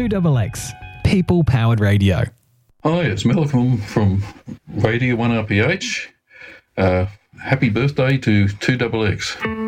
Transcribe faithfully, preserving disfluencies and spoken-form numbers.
two X X, people-powered radio. Hi, it's Malcolm from Radio one R P H. Uh, happy birthday to two X X.